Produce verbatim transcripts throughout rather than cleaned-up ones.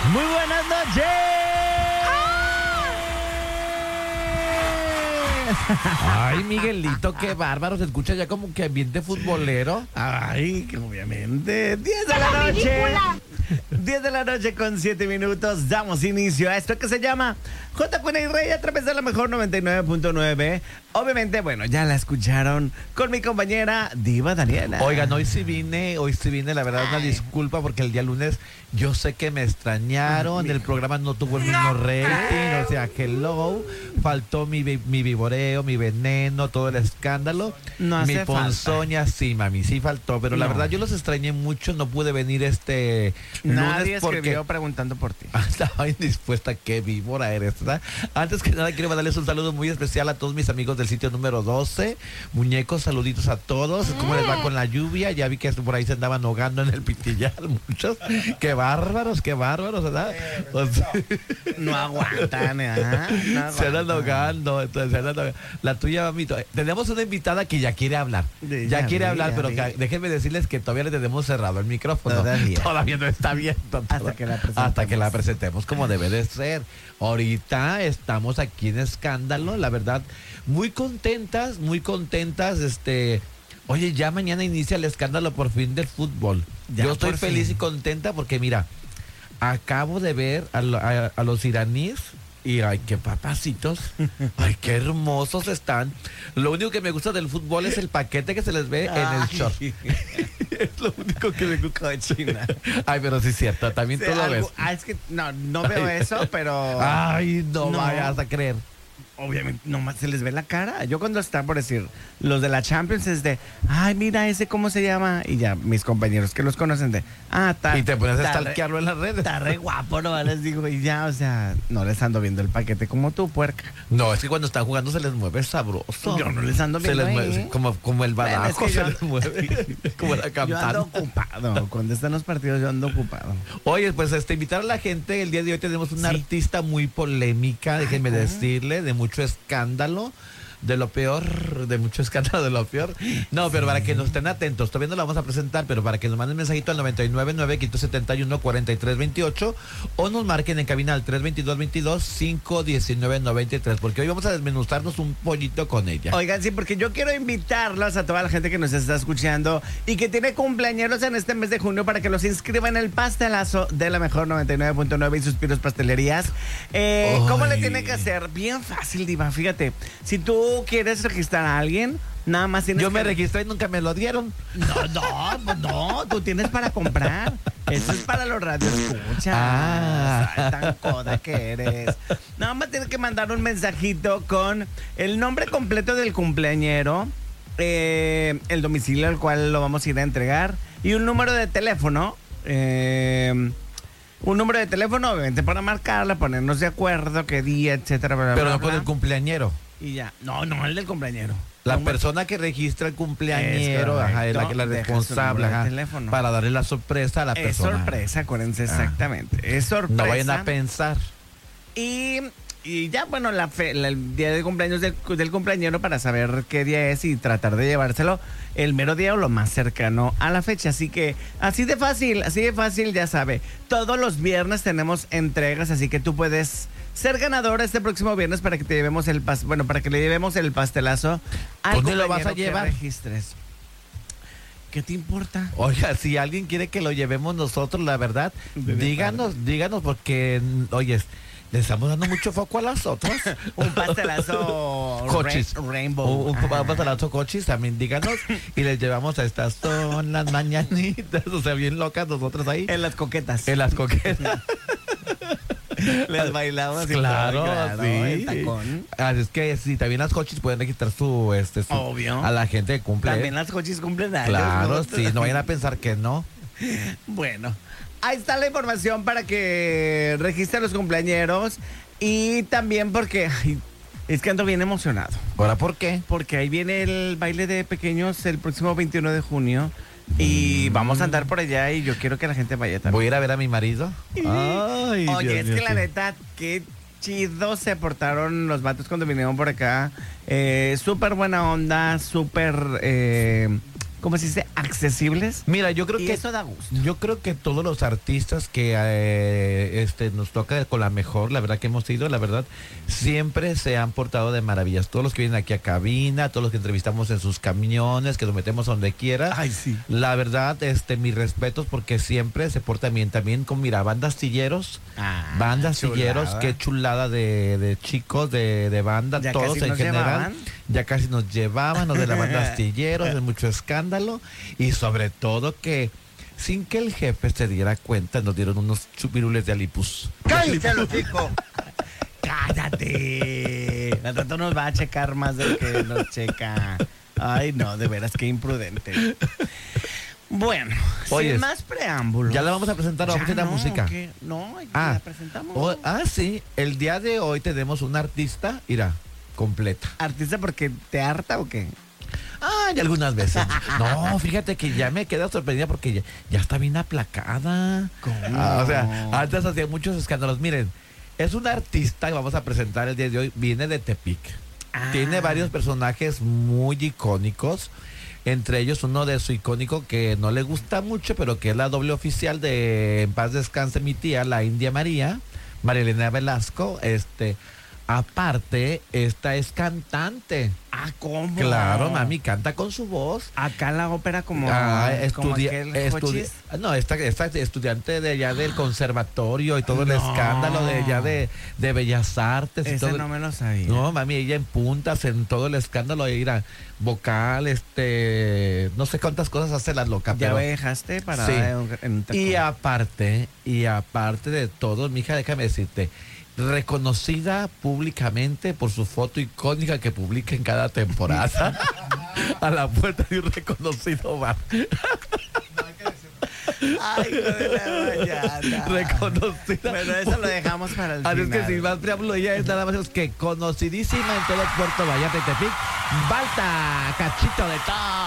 Muy buenas noches. Ay, Miguelito, qué bárbaro. Se escucha ya como que ambiente futbolero. Ay, que obviamente. diez de la noche. diez de la noche con siete minutos. Damos inicio a esto que se llama J. Cuna y Rey a través de la mejor noventa y nueve punto nueve. Obviamente, bueno, ya la escucharon con mi compañera Diva Daniela. Oigan, hoy sí vine, hoy sí vine, la verdad, una disculpa porque el día lunes yo sé que me extrañaron, Ay, el programa no tuvo el mismo rating, o sea, hello, faltó mi, vi- mi viboreo, mi veneno, todo el escándalo, No mi hace ponzoña, sí, mami, sí faltó, pero la No. verdad yo los extrañé mucho, no pude venir este Nadie lunes porque escribió preguntando por ti. estaba indispuesta, qué víbora eres, ¿verdad? Antes que nada quiero mandarles un saludo muy especial a todos mis amigos del sitio número doce. Muñecos, saluditos a todos. ¿Cómo les va con la lluvia? Ya vi que por ahí se andaban ahogando en el pitillar muchos. Qué bárbaros, qué bárbaros, ¿verdad? O sea, No aguantan, ¿eh? No se andan aguantan. ahogando. Entonces, se andan ahogando. La tuya, mamito. Tenemos una invitada que ya quiere hablar. De- Ya ya quiere vi, hablar, ya pero vi. que- déjenme decirles que todavía le tenemos cerrado el micrófono. Todavía. Todavía no está abierto. Hasta que la presentemos. Hasta que la presentemos como debe de ser. Ahorita estamos aquí en Escándalo, la verdad, muy contentas, muy contentas, este... Oye, ya mañana inicia el escándalo por fin del fútbol. Ya Yo estoy por feliz fin. y contenta porque, mira, acabo de ver a, lo- a- a los iraníes y, ay, qué papacitos, ay, qué hermosos están. Lo único que me gusta del fútbol es el paquete que se les ve en el Ay. short. Es lo único que me gusta. Cochina. Ay, pero sí es cierto, también Sí, tú lo algo- ves. ah, es que no, no veo Ay. eso, pero Ay, no, No. vayas a creer. obviamente nomás se les ve la cara. Yo cuando está por decir los de la Champions es de, ay, mira ese cómo se llama. Y ya mis compañeros que los conocen de, ah, está. Y te pones a está re- stalkearlo en las redes. Está re guapo, no les digo, y ya, o sea, no les ando viendo el paquete como tú, puerca. No, es que cuando están jugando se les mueve sabroso. Yo no les ando Se viendo les mueve, ahí. sí, como, como el Bueno, badajo es que se yo- les mueve. Como la Yo ando campana. ocupado. Cuando están los partidos yo ando ocupado. Oye, pues este, invitar a la gente, el día de hoy tenemos una Sí. artista muy polémica, déjenme ¿cómo? decirle, de mucho escándalo, de lo peor, de mucho escándalo, de lo peor. No, pero para que nos estén atentos, todavía no la vamos a presentar, pero para que nos manden mensajito al noventa y nueve nueve, quinientos setenta y uno, cuarenta y tres veintiocho o nos marquen en cabina al tres veintidós, veintidós, cinco diecinueve, noventa y tres, porque hoy vamos a desmenuzarnos un pollito con ella. Oigan, sí, porque yo quiero invitarlos a toda la gente que nos está escuchando y que tiene cumpleaños en este mes de junio para que los inscriban en el pastelazo de la mejor noventa y nueve punto nueve y Suspiros Pastelerías. Eh, ¿Cómo le Ay. tiene que hacer? Bien fácil, Diva. Fíjate, si tú quieres registrar a alguien, nada más tienes Yo que... me registré y nunca me lo dieron. No, no, pues no, tú tienes para comprar. Eso es para los radioescuchas. Ah. Ay, tan coda que eres. Nada más tienes que mandar un mensajito con el nombre completo del cumpleañero, eh, el domicilio al cual lo vamos a ir a entregar y un número de teléfono. eh, un número de teléfono, obviamente, para marcarla, ponernos de acuerdo, qué día, etcétera. Bla, bla, Pero bla, no con bla. el cumpleañero. Y ya. No, no, el del cumpleañero. La Número- persona que registra el Es cumpleañero, correcto. ajá, es la que es la Deja su responsable, número de ajá, teléfono. para darle la sorpresa a la Es persona. sorpresa, acuérdense, Ah. exactamente. Es sorpresa. No vayan a pensar. Y, y ya, bueno, la fe- la- el día de cumpleaños del, del cumpleañero para saber qué día es y tratar de llevárselo el mero día o lo más cercano a la fecha. Así que, así de fácil, así de fácil, ya sabe. Todos los viernes tenemos entregas, así que tú puedes ser ganador este próximo viernes para que te llevemos el pas bueno, para que le llevemos el pastelazo al ¿Dónde lo vas a cumpleañero que llevar? registres. ¿Qué te importa? Oiga, si alguien quiere que lo llevemos nosotros, la verdad, De díganos, díganos, porque, oye, le estamos dando mucho foco a las otras. Un pastelazo Cochis. ra- rainbow. Un, un Ah. pastelazo cochis, también díganos. Y les llevamos a estas son las mañanitas, o sea, bien locas nosotros ahí. En las coquetas. En las coquetas. Les bailamos. y Claro, todo, claro, sí. el tacón. Así es que sí, también las cochis pueden registrar su, este, su- Obvio. a la gente que cumple. También las cochis cumplen años. Claro, ¿no? sí, no vayan a pensar que no. Bueno, ahí está la información para que registren los cumpleañeros. Y también porque ay, es que ando bien emocionado. ¿Ahora por qué? Porque ahí viene el baile de pequeños el próximo veintiuno de junio. Y vamos a andar por allá y yo quiero que la gente vaya también. Voy a ir a ver a mi marido. Ay, Oye, Dios es mío, que la sí. neta, qué chido se portaron los vatos cuando vinieron por acá. Eh, súper buena onda, súper... eh, como se dice, accesibles. Mira, yo creo Y que eso da gusto. Yo creo que todos los artistas que eh, este, nos toca con la mejor, la verdad que hemos ido, la verdad, siempre se han portado de maravillas. Todos los que vienen aquí a cabina, todos los que entrevistamos en sus camiones, que nos metemos donde quiera. Ay, sí. La verdad, este, mis respetos porque siempre se portan bien. También con, mira, bandas tilleros, Ah, bandas chulada. tilleros, qué chulada de, de chicos, de, de banda, Ya todos casi en nos general. llevaban. Ya casi nos llevaban, los de la banda astilleros, de mucho escándalo y sobre todo que sin que el jefe se diera cuenta nos dieron unos chupirules de alipus. ¡Cállate, los hijos! ¡Cállate! Al rato nos va a checar más de lo que nos checa. Ay, no, de veras, qué imprudente. Bueno, Oye, sin más preámbulos. Ya la vamos a presentar, vamos a Ya hacer la no, música. ¿qué? No, Ah, la presentamos. O- ah, sí, el día de hoy tenemos una artista, mira, completa. ¿Artista porque te harta o qué? Ay, algunas veces. No, fíjate que ya me quedo sorprendida porque ya, ya está bien aplacada. ¿Cómo? Ah, o sea, antes hacía muchos escándalos. Miren, es una artista que vamos a presentar el día de hoy, viene de Tepic. Ah. Tiene varios personajes muy icónicos. Entre ellos uno de su icónico que no le gusta mucho, pero que es la doble oficial de En paz descanse mi tía, la India María, María Elena Velasco. Este, aparte, esta es cantante. Ah, ¿cómo? Claro, mami, canta con su voz. Acá la ópera como, Ah, como estudia- aquel estudi- Jochis. no, esta, esta estudiante de allá del conservatorio y todo el No. escándalo de allá de, de Bellas Artes y Ese todo. no me lo sabía. No, mami, ella en puntas en todo el escándalo, ira vocal, este, no sé cuántas cosas hace la loca, Ya pero me dejaste para Sí. en un, en un tacón. y aparte, y aparte de todo, mija, déjame decirte, reconocida públicamente por su foto icónica que publica en cada temporada a la puerta de un reconocido bar. Ay, hijo de la mañana. Reconocida. Pero eso lo dejamos para el Así es final. que sin más preámbulo, ella es nada más menos que conocidísima en todo Puerto Vallarta y Tepic, Balta Cachito de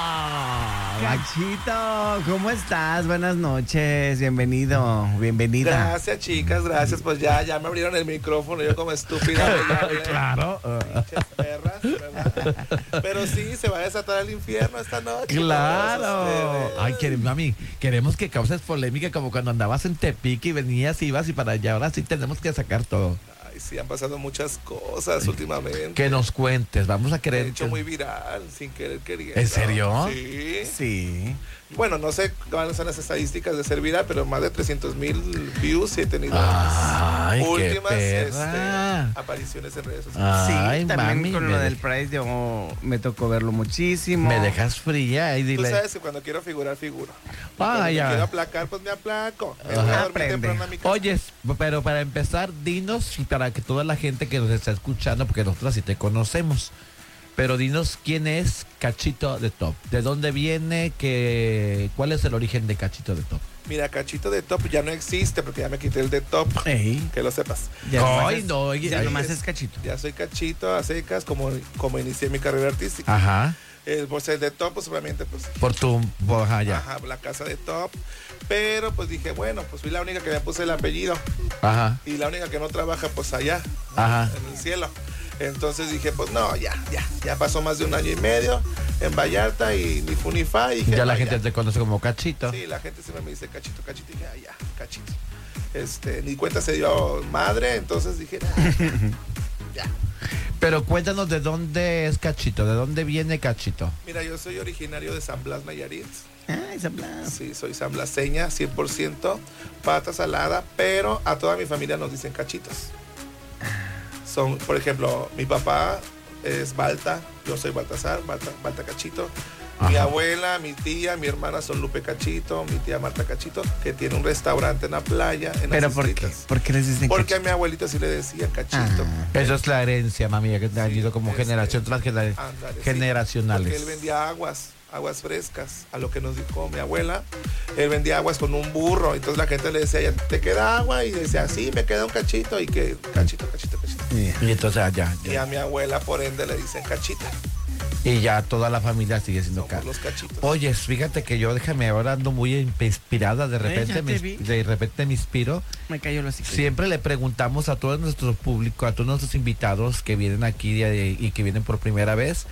Top. Cachito, ¿cómo estás? Buenas noches, bienvenido, bienvenida. Gracias, chicas, gracias. Pues ya, ya me abrieron el micrófono, yo como estúpida. ya, ya, Claro. pinches perras, ¿verdad? Pero sí, se va a desatar el infierno esta noche. Claro. Todos ustedes. Ay, que, mami, queremos que causes polémica como cuando andabas en Tepic y venías, ibas y para allá. Ahora sí tenemos que sacar todo. Ay, sí, han pasado muchas cosas últimamente. Que nos cuentes, vamos a Me he querer. hecho muy viral, sin querer queriendo. ¿En serio? Sí. Sí. Bueno, no sé cuáles son las estadísticas de ser viral, pero más de trescientos mil views he tenido. Ay, las qué últimas perra. este, apariciones en redes sociales. Ay, sí, también mami, con me lo de- del Price yo me tocó verlo muchísimo. Me dejas fría y Tú dile. sabes que cuando quiero figurar, figuro. Y Ah, cuando me ya. quiero aplacar, pues me aplaco. Me Ajá. voy a dormir Aprende. temprano a mi casa. Oye, pero para empezar, dinos y para que toda la gente que nos está escuchando, porque nosotros sí te conocemos, pero dinos quién es Cachito de Top, de dónde viene, que, cuál es el origen de Cachito de Top. Mira, Cachito de Top ya no existe porque ya me quité el de Top. Ey, Que lo sepas. ya nomás Ay, es- no, ya ay, nomás es- es Cachito. Ya soy Cachito a secas como, como inicié mi carrera artística. Ajá. Eh, por ser de Top, pues obviamente, pues. Por tu. por- Ajá, ya. Ajá, la casa de Top. Pero pues dije, bueno, pues fui la única que me puse el apellido. Ajá. Y la única que no trabaja, pues allá, Ajá. en el cielo. Entonces dije, pues no, ya, ya, ya pasó más de un año y medio en Vallarta y ni fu ni fa. Y dije, Ya la no, gente te conoce como Cachito. Sí, la gente siempre me dice cachito, cachito. Y dije, ah, ya, cachito. Este, ni cuenta se dio madre, entonces dije, nah, ya, ya. Pero cuéntanos de dónde es Cachito, de dónde viene Cachito. Mira, yo soy originario de San Blas, Nayarit. Ay, San Blas. Sí, soy san blaseña, cien por ciento, pata salada, pero a toda mi familia nos dicen cachitos. Son, por ejemplo, mi papá es Balta, yo soy Baltasar, Balta, Balta Cachito. Mi Ajá. abuela, mi tía, mi hermana son Lupe Cachito, mi tía Marta Cachito, que tiene un restaurante en la playa, en ¿Pero las por qué? islitas. ¿Por qué les dicen Porque a Cachito? mi abuelita sí le decía Cachito. Ah. Eso es la herencia, mami, que te ha Sí, ido como este, generación tras genera- Ándale, sí, generacionales. porque él vendía aguas, aguas frescas, a lo que nos dijo mi abuela. Él vendía aguas con un burro, entonces la gente le decía, "Ya, ¿te queda agua?" Y decía, sí, me queda un cachito, y que cachito, cachito, cachito. Yeah. Y entonces allá. Y a mi abuela, por ende, le dicen cachita. Y ya toda la familia sigue siendo Somos Cachito. los cachitos. Oye, fíjate que yo, déjame, ahora ando muy inspirada, de repente, ya me, te vi. de repente me inspiro. Me cayó lo así. Siempre le preguntamos a todo nuestro público, a todos nuestros invitados que vienen aquí de- y que vienen por primera vez,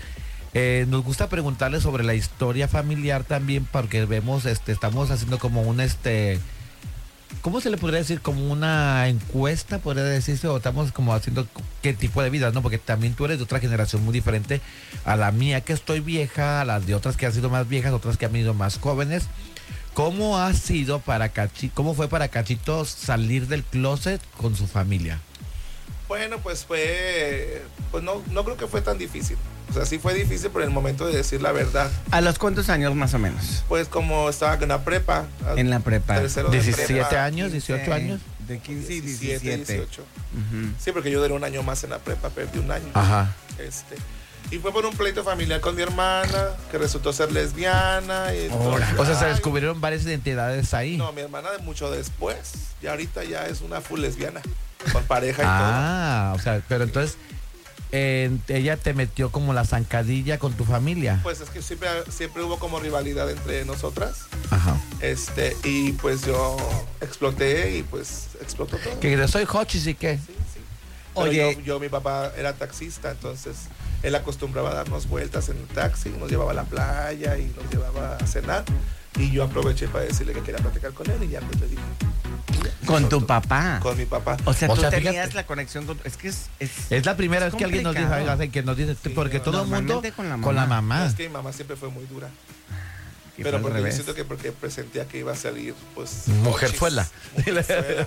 Eh, nos gusta preguntarle sobre la historia familiar también, porque vemos, este, estamos haciendo como un, este, ¿cómo se le podría decir? Como una encuesta, podría decirse, o estamos como haciendo qué tipo de vida, ¿no? Porque también tú eres de otra generación muy diferente a la mía, que estoy vieja, a las de otras que han sido más viejas, otras que han sido más jóvenes. ¿Cómo ha sido para Cachito, cómo fue para Cachito salir del closet con su familia? Bueno, pues fue, pues no, no creo que fue tan difícil. O sea, sí fue difícil por el momento de decir la verdad. ¿A los cuántos años más o menos? Pues como estaba en la prepa. En la prepa. tercero de diecisiete prepa, años, dieciocho años. De quince y diecisiete, diecisiete. dieciocho. Ujú. Sí, porque yo duré un año más en la prepa, perdí un año. Ajá. Este, y fue por un pleito familiar con mi hermana, que resultó ser lesbiana. Y Órale. entonces, O sea, se ay, descubrieron varias identidades ahí. No, mi hermana de mucho después. Y ahorita ya es una full lesbiana, con pareja y Ah, o sea, pero entonces eh, ella te metió como la zancadilla con tu familia. todo. Pues es que siempre, siempre hubo como rivalidad entre nosotras. Ajá. Este, y pues yo exploté y pues explotó todo. Que yo soy Hochis y qué. Sí, sí. Pero Oye. yo, yo, mi papá era taxista, entonces él acostumbraba a darnos vueltas en el taxi, nos llevaba a la playa y nos llevaba a cenar. Y yo aproveché para decirle que quería platicar con él y ya pues le dije. Con tu Con- papá. Con mi papá. O sea, O tú sea, tenías fíjate. la conexión con... Es que es... es Es la primera Es vez que alguien nos dice, complicado. oiga, que nos dice, Sí, porque no, todo el mundo normalmente con la con la mamá. mamá. Es que mi mamá siempre fue muy dura. que fue Pero al porque yo revés. siento que porque presentía que iba a salir, pues. Mujerzuela. Hochis, mujerzuela.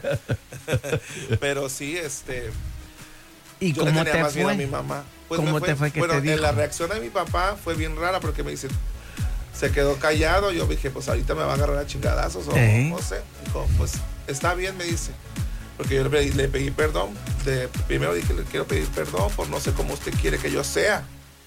Pero sí, este. ¿Y yo le cómo tenía te más miedo a mi fue? mamá. Pues ¿Cómo me te fue que bueno, te dijo? en la reacción de mi papá fue bien rara porque me dice, se quedó callado. Yo dije, pues ahorita me va a agarrar a chingadazos o ¿Eh? no sé. Dijo, pues está bien, me dice. Porque yo le pedí, le pedí perdón. De, primero dije, le quiero pedir perdón por no sé cómo usted quiere que yo sea.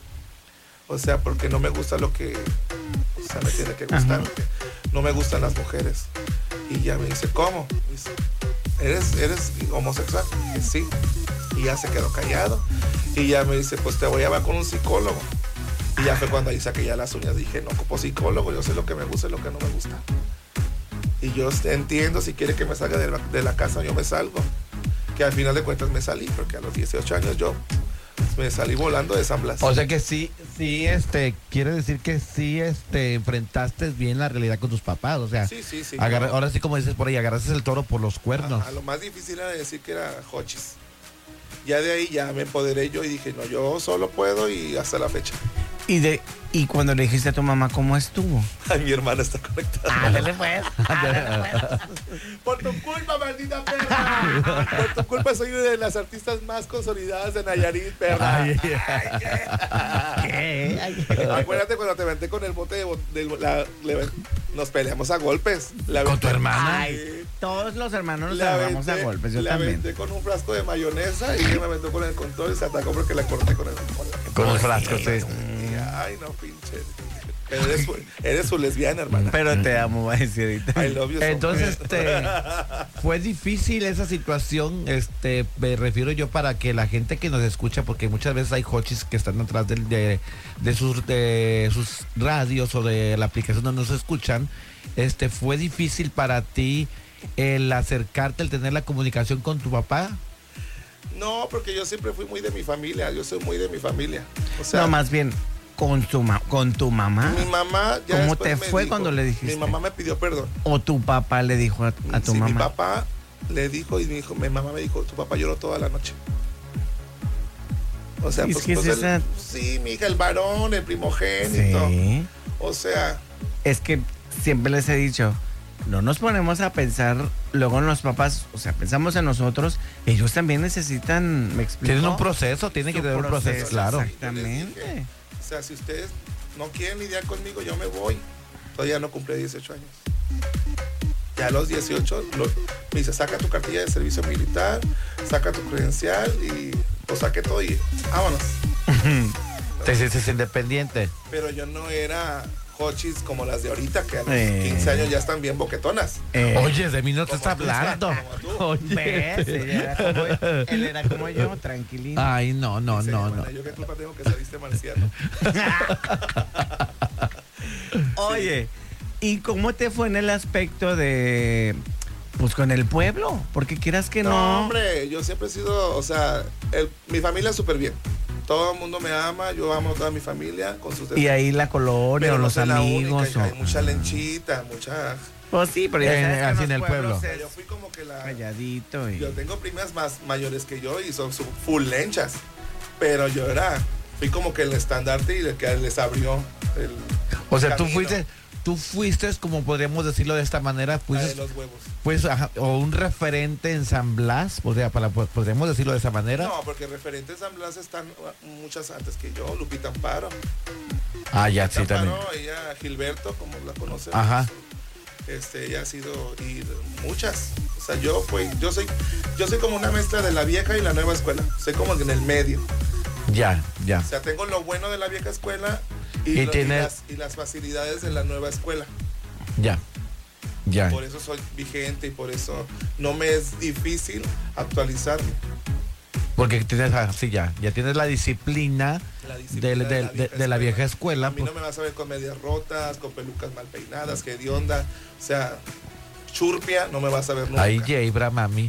O sea, porque no me gusta lo que, o sea, me tiene que gustar. Ajá. No me gustan las mujeres. Y ya me dice, ¿cómo? Me dice, ¿eres, eres homosexual? Y dije, sí. Y ya se quedó callado. Y ya me dice, pues te voy a llevar con un psicólogo. Y ya fue cuando ahí saqué ya las uñas. Dije, no, como psicólogo, yo sé lo que me gusta y lo que no me gusta. Y yo entiendo, si quiere que me salga de la, de la casa, yo me salgo. Que al final de cuentas me salí, porque a los dieciocho años yo me salí volando de San Blas. O sea que sí, sí, este, quiere decir que sí, este, enfrentaste bien la realidad con tus papás, o sea, sí, sí, sí. agarra- no. ahora sí como dices por ahí, agarraste el toro por los cuernos. Ajá, lo más difícil era decir que era Hochis. Ya de ahí ya me empoderé yo y dije, no, yo solo puedo y hasta la fecha. Y, de, y cuando le dijiste a tu mamá cómo estuvo. Ay, mi hermana está conectada. Ándale pues. Por tu culpa, maldita perra. Por tu culpa soy una de las artistas más consolidadas de Nayarit, perra. Ay, ¿Qué? Ay, Acuérdate cuando te aventé con el bote de... bo- del- la- le- nos peleamos a golpes. La ¿Con tu aventé- hermana? Ay, todos los hermanos nos La agarramos a aventé- golpes, yo la también. aventé con un frasco de mayonesa y ella me aventó con el control y se atacó porque la corté con el con la- Con el frasco, sí. Ay, no, pinche. Eres, su- eres su lesbiana, hermana. Pero te amo, va a decir ahorita. I love you so Entonces, much. este, fue difícil esa situación, este, me refiero yo para que la gente que nos escucha, porque muchas veces hay hochis que están atrás del- de, de sus, de sus radios o de la aplicación donde nos escuchan, este, fue difícil para ti el acercarte, el tener la comunicación con tu papá. No, porque yo siempre fui muy de mi familia. Yo soy muy de mi familia. O sea, No, más bien, con tu, ma- con tu mamá. mi mamá ya ¿Cómo después te me fue dijo- cuando le dijiste? Mi mamá me pidió perdón. O tu papá le dijo a, a tu Sí, mamá. mi papá le dijo y mi, hijo, mi mamá me dijo, tu papá lloró toda la noche. O sea, Es pues, que es pues, esa- el- sí, mi hija, el varón, el primogénito. Sí. O sea, Es que siempre les he dicho, no nos ponemos a pensar, luego los papás, o sea, pensamos en nosotros, ellos también necesitan, me explico. Tienen un proceso, tienen que Su tener un proceso, proceso, claro. Exactamente. o sea, si ustedes no quieren lidiar conmigo, yo me voy. Todavía no cumplí dieciocho años. Ya a los dieciocho, lo- me dice, saca tu cartilla de servicio militar, saca tu credencial y lo saqué todo y vámonos. Te sientes independiente. Pero yo no era hochis como las de ahorita, que a los Eh. quince años ya están bien boquetonas. Eh, Oye, de mí no te Como está tú, hablando. como tú. Oye. ¿ves? Él era como, él era como yo, tranquilito. Ay, no, no, Dice, no, "Hermana, no. Yo qué culpa tengo que saliste marciano. Oye, ¿y cómo te fue en el aspecto de, pues con el pueblo? Porque quieras que no. No, hombre, yo siempre he sido, o sea, el- mi familia súper bien. todo el mundo me ama, yo amo a toda mi familia con sus defectos. Y ahí la colonia Pero o no los soy la amigos. única, o- hay mucha lenchita, mucha... Pues sí, pero ya En- sabes que así los en el pueblos pueblo. es Yo fui como que la... calladito y... Yo tengo primas más mayores que yo y son su- full lenchas, pero yo era, fui como que el estandarte y el que les abrió el O sea, tú camino. fuiste, tú fuiste, como podríamos decirlo de esta manera, La de fuiste, los huevos. pues, ajá, o un referente en San Blas, o sea, para, podríamos decirlo de esa manera. No, porque referentes San Blas están muchas antes que yo, Lupita Amparo. Ah, ya, sí, Lupita también. Amparo, ella, Gilberto, como la conocemos. Ajá. Este, ella ha sido, y muchas. O sea, yo fui, yo soy, yo soy como una mezcla de la vieja y la nueva escuela. Soy como en el medio. Ya, ya. O sea, tengo lo bueno de la vieja escuela y, Y lo- y tienes- las, y las facilidades de la nueva escuela. Ya. Ya. Por eso soy vigente y por eso no me es difícil actualizarme. Porque tienes así ya, ya tienes la disciplina, La disciplina del- del- de, de la vieja escuela. A mí pues, no me vas a ver con medias rotas, con pelucas mal peinadas, que hedionda. O sea, churpia no me vas a ver nunca. ahí Jebra, mami.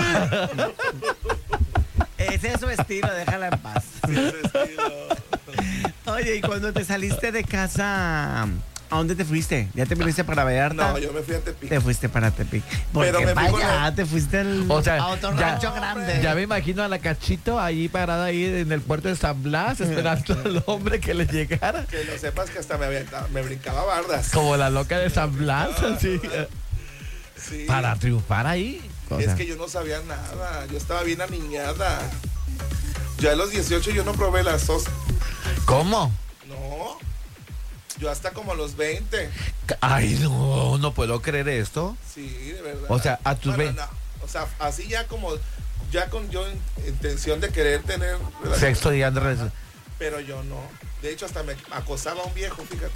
Ese es su estilo, déjala en paz. Sí, ese estilo. Oye, y cuando te saliste de casa, ¿a dónde te fuiste? ¿Ya te viniste para Vallarta? No, yo me fui a Tepic. Te fuiste para Tepic. ¿Por Pero qué me fui con para allá? el- Te fuiste al, O sea, a otro ya- rancho No, grande. Ya me imagino a la Cachito ahí parada ahí en el puerto de San Blas, esperando al hombre que le llegara. Que lo sepas que hasta me, aventaba- me brincaba bardas. Como la loca de San Blas, así. Sí. Para triunfar ahí. O Es sea, que yo no sabía nada. Yo estaba bien aniñada. Ya a los dieciocho yo no probé la sos. ¿Cómo? No. Yo hasta como a los veinte. Ay, no, no puedo creer esto. Sí, de verdad. O sea, a tus Bueno, veinte. no. O sea, así ya como, ya con yo in- intención de querer tener relaciones. Sexto día de relación. Pero yo no. De hecho, hasta me acosaba un viejo, fíjate.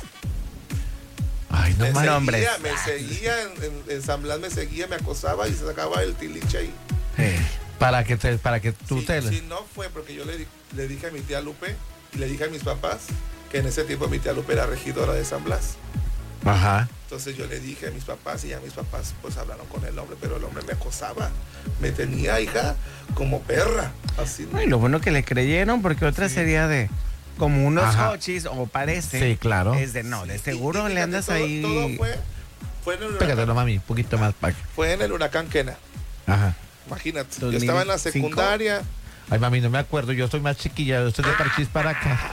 Ay, no me mames. seguía, hombres. me seguía, en, en- en San Blas me seguía, me acosaba y se sacaba el tiliche ahí. Eh, Para que te, para que tú Si, te. si no fue porque yo le, di- le dije a mi tía Lupe y le dije a mis papás que en ese tiempo mi tía Lupe era regidora de San Blas. Ajá. Entonces yo le dije a mis papás y ya mis papás pues hablaron con el hombre, pero el hombre me acosaba. Me tenía, hija, como perra. Así. Ay, lo bueno que le creyeron, porque otra Sí. sería de como unos Ajá. hochis, o parece. Sí, claro. Es de no, de Y- seguro y le fíjate, andas todo- ahí. Todo fue, fue en el huracán, Pégatelo, mami, un poquito más para. fue en el huracán Kena. Ajá. Imagínate. dos Yo mil estaba en la cinco. secundaria. Ay, mami, no me acuerdo, yo soy más chiquilla, yo soy de Parchís para acá.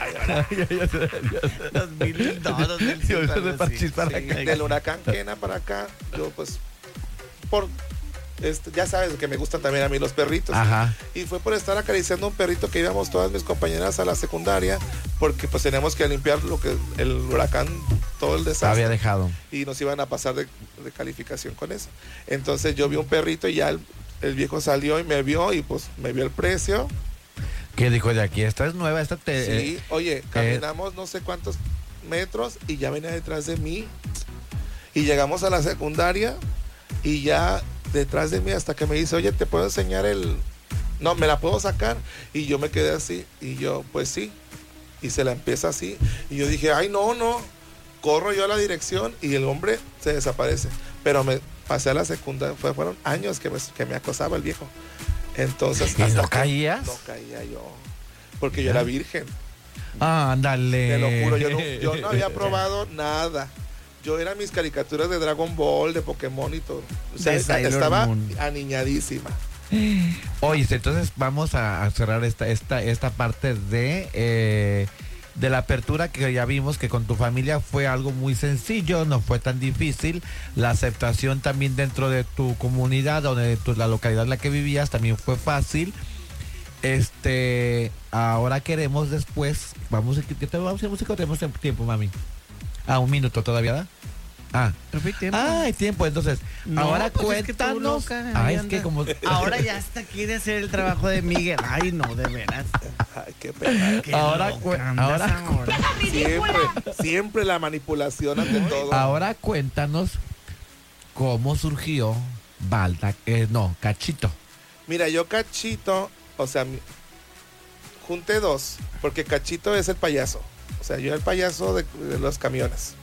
dos mil dos, dos mil Yo cinco, soy de algo Parchís así. para Sí. acá. Del huracán Kena para acá, yo pues por este, ya sabes que me gustan también a mí los perritos. Ajá. Y fue por estar acariciando un perrito que íbamos todas mis compañeras a la secundaria, porque pues teníamos que limpiar lo que el huracán, todo el desastre. Había dejado. Y nos iban a pasar de, de calificación con eso. Entonces yo vi un perrito y ya el, el viejo salió y me vio y pues me vio el precio. ¿Qué dijo de aquí? Esta es nueva, esta te. Sí, eh, oye, caminamos no sé cuántos metros y ya venía detrás de mí. Y llegamos a la secundaria y ya detrás de mí hasta que me dice, oye, ¿te puedo enseñar el...? No, ¿me la puedo sacar? Y yo me quedé así y yo, pues sí. Y se la empieza así. Y yo dije, ay, no, no. Corro yo a la dirección y el hombre se desaparece. Pero me pasé a la secundaria. Fue- fueron años que me, que me acosaba el viejo. Entonces... ¿Y hasta no que- caías? No caía yo. Porque yo era virgen. Ándale. Te lo juro, yo no, yo no había probado nada. Yo era mis caricaturas de Dragon Ball, de Pokémon y todo. O sea, De esta- Sailor estaba Moon. aniñadísima. Oye, entonces vamos a, a cerrar esta, esta, esta parte de, eh, de la apertura que ya vimos que con tu familia fue algo muy sencillo, no fue tan difícil. La aceptación también dentro de tu comunidad o de tu- la localidad en la que vivías también fue fácil. Este, ahora queremos después, vamos a, ¿qué te vamos a hacer música o tenemos tiempo, mami? Ah, un minuto todavía, ¿da? Ah. Repite. Ah, hay tiempo, entonces. No, ahora pues es que tú, cuéntanos. loca, ah, ahí es que anda. como. Ahora ya hasta quiere hacer el trabajo de Miguel. Ay, no, de veras. Ay, qué pena. Qué Ahora loca cu- andas ahora- ahora. Siempre, siempre la manipulación ante todo. Ahora cuéntanos cómo surgió Balda, eh, no, Cachito. Mira, yo Cachito, o sea, mi- junté dos, porque Cachito es el payaso. O sea, yo era el payaso de, de los camiones.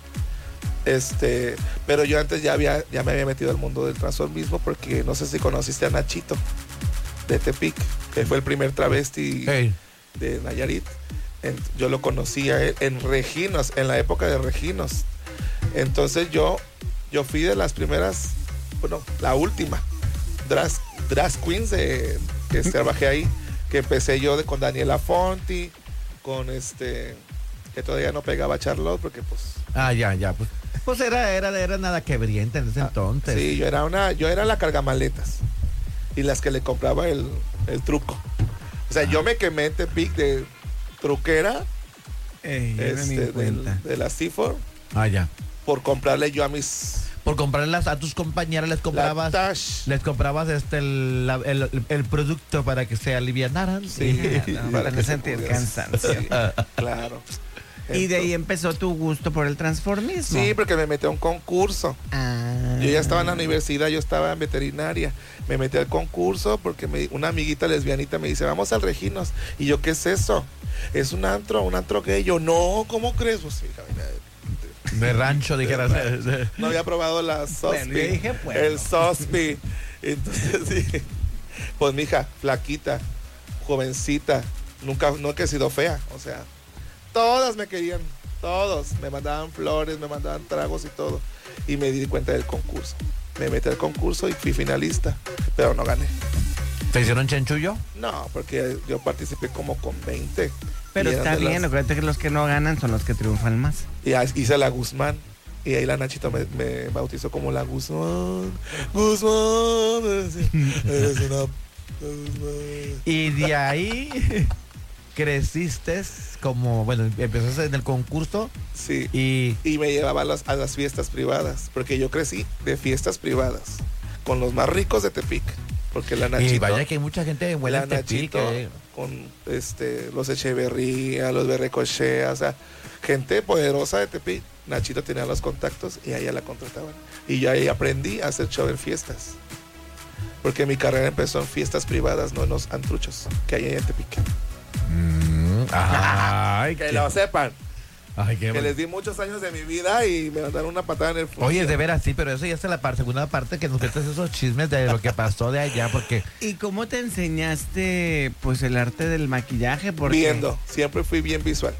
Este, pero yo antes ya había, ya me había metido al mundo del transformismo, porque no sé si conociste a Nachito de Tepic, que fue el primer travesti Hey, de Nayarit. En- yo lo conocí a él en Reginos, en la época de Reginos. Entonces yo, yo fui de las primeras, bueno, la última drag, drag queens de, que trabajé ahí, que empecé yo de, con Daniela Fonti, con este, que todavía no pegaba Charlotte, porque pues... Ah, ya, ya. Pues, pues era, era, era nada quebriente en ese entonces. Sí, yo era una, yo era la cargamaletas y las que le compraba el, el truco. O sea, yo me quemé en Tepic de truquera, Ey, yo no me di este, cuenta. del- de la C cuatro, Ah, ya. por comprarle yo a mis Por comprarlas a tus compañeras les la comprabas, Tash. les comprabas este el, la- el, el producto para que se alivianaran. Sí, No, para para que no se sentir pudiera. cansancio. Sí, claro. Y de ahí Entonces- empezó tu gusto por el transformismo. Sí, porque me metí a un concurso. Ah. Yo ya estaba en la universidad, yo estaba en veterinaria. Me metí al concurso porque me- una amiguita lesbianita me dice, vamos al Reginos. Y yo, ¿qué es eso? Es un antro, un antro gay. Yo, no, ¿cómo crees? Pues, hija, mira, De rancho, dijeras. no había probado la Sospi. Bueno, yo dije, bueno. El Sospi. Entonces, sí. Pues, mija, flaquita, jovencita, nunca, no que he sido fea. O sea, todas me querían, todos. Me mandaban flores, me mandaban tragos y todo. Y me di cuenta del concurso. Me metí al concurso y fui finalista, pero no gané. ¿Te hicieron chanchullo? No, porque yo participé como con veinte. Pero Y eran está de bien, las- acuérdate que los que no ganan son los que triunfan más. Y ahí hice la Guzmán. Y ahí la Nachito me, me bautizó como la Guzmán. Guzmán. Eres eres una Guzmán. Y de ahí creciste como, bueno, empezaste en el concurso Sí. y... Y me llevaba a las, a las fiestas privadas. Porque yo crecí de fiestas privadas. Con los más ricos de Tepic. Porque la Nachito. Y vaya que hay mucha gente buena la en Tepic, Nachito, eh. con este, los Echeverría, los Berrecochea, o sea, gente poderosa de Tepic. Nachito tenía los contactos y a ella la contrataban. Y yo ahí aprendí a hacer show en fiestas. Porque mi carrera empezó en fiestas privadas, no en los antruchos que hay en Tepic. Mm, ay, Que qué- lo sepan. ay, qué Que bueno. les di muchos años de mi vida y me mandaron una patada en el fondo. Oye, de veras, sí, pero eso ya es la parte, segunda parte que nos cuentas esos chismes de lo que pasó de allá, porque ¿Y cómo te enseñaste pues el arte del maquillaje? Porque- Viendo, siempre fui bien visual.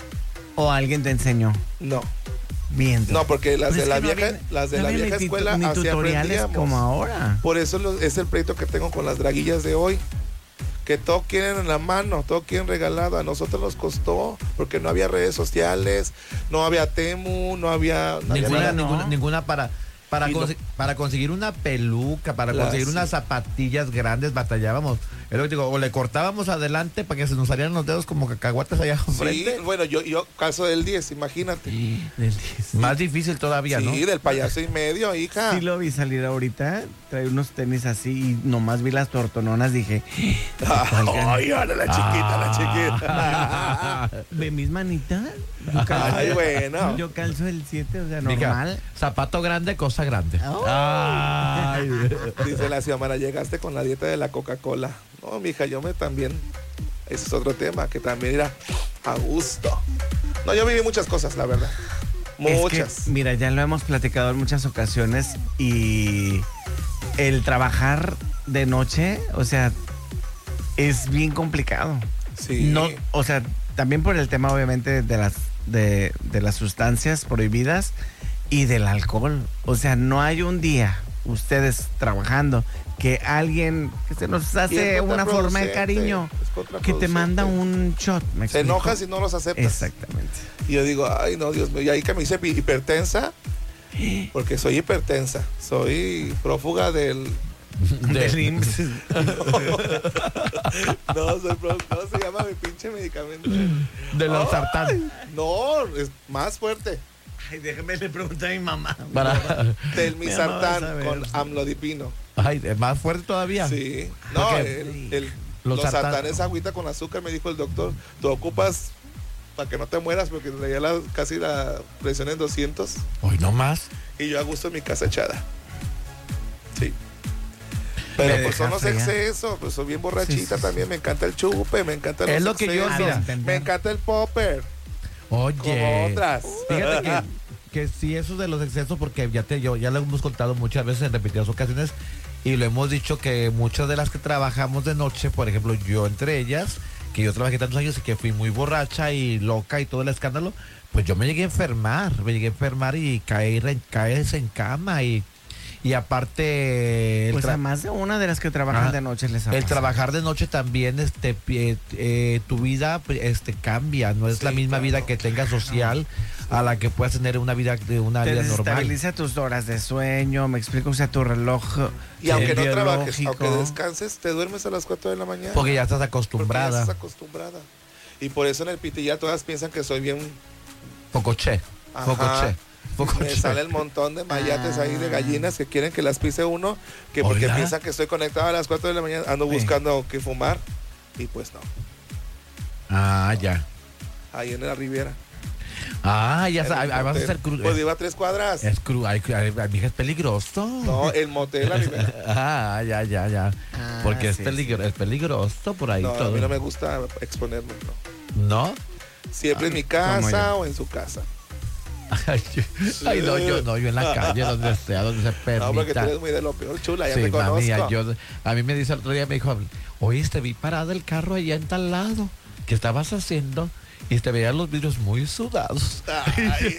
¿O alguien te enseñó? No, Viendo. no, porque las Pues de es la que no vieja, había- las de no la había vieja ni tu- escuela ni así tutoriales aprendíamos. como ahora. Por eso lo- es el pleito que tengo con las draguillas de hoy. Que todo quieren en la mano, todo quieren regalado. A nosotros nos costó porque no había redes sociales, no había Temu, no había, no había ninguna, nada. ¿no? ninguna, ninguna para, para, Y no- consi- para conseguir una peluca, para Las- conseguir unas zapatillas grandes, batallábamos. Es lo que digo, o le cortábamos adelante para que se nos salieran los dedos como cacahuates allá Sí, enfrente. bueno, yo, yo calzo del diez, imagínate. Del diez. Más difícil todavía, Sí, ¿no? del payaso y medio, hija. Sí lo vi salir ahorita, trae unos tenis así y nomás vi las tortononas, dije, Ay, ahora la chiquita, la chiquita. Ah. ¿ve mis manitas? Yo calzo, Ay, bueno. yo calzo el siete, o sea, Mija, normal. zapato grande, cosa grande. Oh. Ay. Dice la Xiomara, llegaste con la dieta de la Coca-Cola. No, mija, yo me también. Ese es otro tema, que también era a gusto. No, yo viví muchas cosas, la verdad. Muchas. Es que, mira, ya lo hemos platicado en muchas ocasiones y el trabajar de noche, o sea, es bien complicado. Sí. No, o sea, también por el tema obviamente de las de, de las sustancias prohibidas y del alcohol. O sea, no hay un día ustedes trabajando que alguien que se nos Y hace es una forma de contraproducente, cariño es que te contraproducente. manda un shot. ¿me Se explico? enoja si no los aceptas. Exactamente. Y yo digo, ay, no, Dios mío. Y ahí que me hice pi- hipertensa, porque soy hipertensa. Soy prófuga del. Del I M S S. No, soy prófuga. ¿Cómo se llama mi pinche medicamento? De los Ay, sartán. No, es más fuerte. Ay, déjame le preguntar a mi mamá. Para... Del Mi mamá va a misartán saber. con amlodipino. Ay, ¿es más fuerte todavía? Sí. No, Porque el, el- los los sartán- sartán es agüita con azúcar, me dijo el doctor. Tú ocupas para que no te mueras porque traía la, casi la presión en doscientos. Hoy no más. Y yo a gusto en mi casa echada. Sí. Pero Me pues son deja los fría. excesos, pues soy bien borrachita Sí, sí, sí. también, me encanta el chupe, me encanta Es los lo que yo- excesos, mira, me encanta el popper, Oye. como otras. Fíjate que, que sí, eso de los excesos, porque ya te yo ya lo hemos contado muchas veces en repetidas ocasiones y lo hemos dicho que muchas de las que trabajamos de noche, por ejemplo, yo entre ellas, que yo trabajé tantos años y que fui muy borracha y loca y todo el escándalo, pues yo me llegué a enfermar, me llegué a enfermar y caer en, caes en cama y, y aparte... el Pues tra- a más de una de las que trabajan Ajá. de noche les ha el pasado. trabajar de noche también, este, eh, eh, tu vida este, cambia, no es Sí, la misma claro. vida que tengas social a la que puedas tener una vida de una Te vida normal. desestabiliza tus horas de sueño, me explico, o sea, tu reloj. Y aunque no biológico. trabajes, aunque descanses, te duermes a las cuatro de la mañana. Porque ya estás Porque ya acostumbrada. estás acostumbrada. Y por eso en el pitillar todas piensan que soy bien. Pocoche, Ajá. pocoche, pocoche. Me sale el montón de mayates ahí de gallinas que quieren que las pise uno, que porque Oiga. piensan que estoy conectado a las cuatro de la mañana, ando Sí. buscando que fumar. Y pues no, Ah, ya. ahí en la Riviera. Ah, ya En sabes, el ahí vas a motel. hacer cruz. Pues iba a tres cuadras. Es cru, ay, ay, ay, mija, es peligroso. No, el motel la Riviera. Ah, ya, ya, ya. Ah, Porque es, sí, peligro, es peligroso por ahí No, a todo. mí no me gusta exponerme, no. ¿No? Siempre en mi como casa yo. o en su casa. Ay, yo- ay, no, yo no, yo en la calle, donde sea, donde se permita. No, porque tú eres muy de lo peor, chula, ya Sí, te conozco. mami, yo, a mí me dice el otro día, me dijo, oye, te vi parado el carro allá en tal lado. ¿Qué estabas haciendo? Y te veían los vidrios muy sudados. Ay.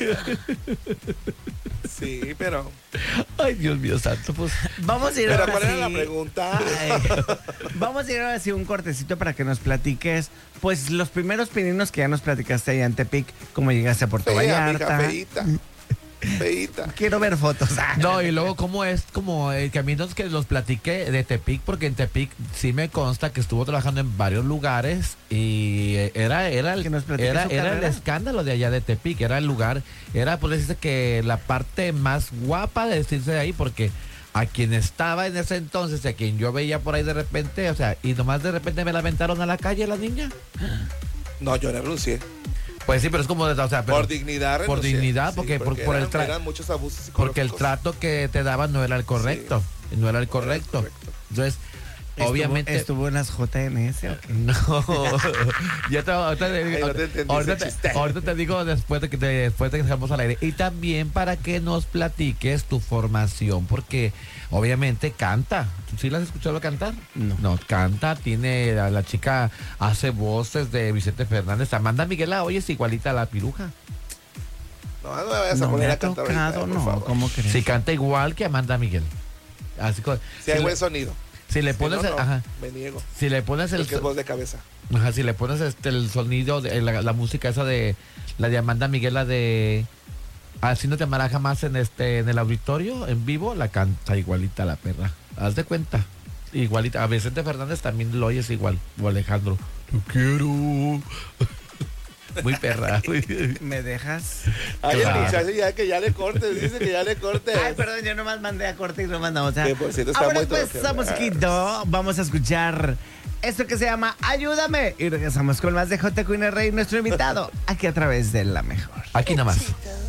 Sí, pero. Ay, Dios mío santo, pues. Vamos a ir Pero ahora ¿cuál era la sí- pregunta? Ay, vamos a ir ahora sí un cortecito para que nos platiques, pues, los primeros pininos que ya nos platicaste allá en Tepic, cómo llegaste a Puerto Fea, mija, Vallarta. feíta. Feíta. Quiero ver fotos. Ah. No, y luego cómo es como el camino que los platiqué de Tepic, porque en Tepic sí me consta que estuvo trabajando en varios lugares y era, era, el, Que nos platique era, su era el carrera. escándalo de allá de Tepic, era el lugar, era por decirse que la parte más guapa de decirse de ahí, porque a quien estaba en ese entonces, a quien yo veía por ahí de repente, o sea, y nomás de repente me la aventaron a la calle la niña. No, yo renuncié. Pues sí, pero es como, o sea, pero- por dignidad por renuncié. dignidad, Sí, porque por- por el eran, tra- eran muchos abusos porque el psicológicos. trato que te daban no era el correcto, no era el correcto. correcto. Entonces, Estuvo- obviamente... ¿Estuvo en las J N S o qué? No, ya te, ahorita, te- Ay, no te entendí ahorita ese te- chiste. ahorita te digo después de que te, después de que dejamos al aire. Y también para que nos platiques tu formación, porque obviamente canta. ¿Tú sí la has escuchado cantar? No. No, canta, tiene, la, la chica hace voces de Vicente Fernández. Amanda Miguel la oye, es igualita a la piruja. No, no me vayas a No me poner ha a cantar tocado, ahorita, por no, favor. ¿cómo crees? Sí, canta igual que Amanda Miguel. Así co- Si hay si, buen le, sonido. si le Si pones, no, el- no, ajá, me niego. si le pones el, Porque es voz de cabeza. ajá, si le pones este el sonido, de, la, la música esa de la de Amanda Miguel, la de Así no te amará jamás en este en el auditorio, en vivo, la canta igualita la perra. Haz de cuenta. Igualita. A Vicente Fernández también lo oyes igual. O Alejandro. Te quiero. Muy perra. ¿Me dejas? Ay, Claro. el muchacho ya que ya le cortes, dice que ya le cortes. Ay, perdón, yo nomás mandé a corte y no mandamos. Que por cierto está Ahora muy pues, troqueado. esa musiquito, vamos a escuchar esto que se llama Ayúdame. Y regresamos con más de J. Queen Rey, nuestro invitado, aquí a través de La Mejor. Aquí nada más. Chiquita,